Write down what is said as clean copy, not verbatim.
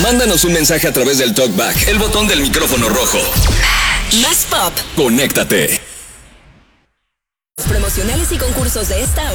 Mándanos un mensaje a través del TalkBack, el botón del micrófono rojo. Más pop. Conéctate. Promocionales y concursos de esta hora